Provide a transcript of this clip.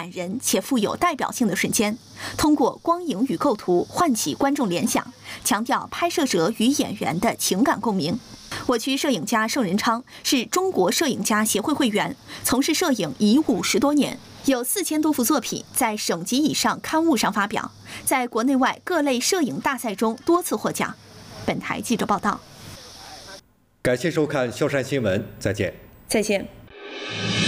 感人且富有代表性的瞬间，通过光影与构图唤起观众联想，强调拍摄者与演员的情感共鸣。我区摄影家盛仁昌是中国摄影家协会会员，从事摄影已50多年，有4000多幅作品在省级以上刊物上发表，在国内外各类摄影大赛中多次获奖。本台记者报道。 感谢收看萧山新闻，再见。 再见。